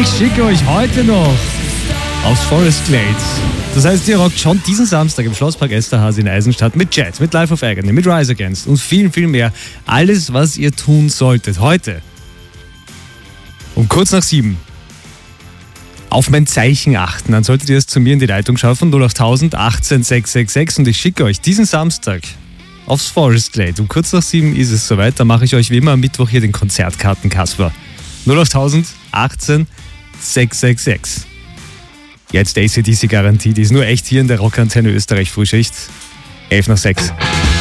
ich schicke euch heute noch aufs Forest Glade. Das heißt, ihr rockt schon diesen Samstag im Schlosspark Esterházy in Eisenstadt mit Jet, mit Life of Agony, mit Rise Against und viel, viel mehr. Alles, was ihr tun solltet heute um kurz nach 7 auf mein Zeichen achten. Dann solltet ihr es zu mir in die Leitung schaffen, 08000 18 666, und ich schicke euch diesen Samstag aufs Forest Glade. Um kurz nach 7 ist es soweit. Da mache ich euch wie immer am Mittwoch hier den Konzertkarten-Kasper. 08000 18 666. Jetzt AC/DC Garantie, die ist nur echt hier in der Rockantenne Österreich Frühschicht. 11 nach 6.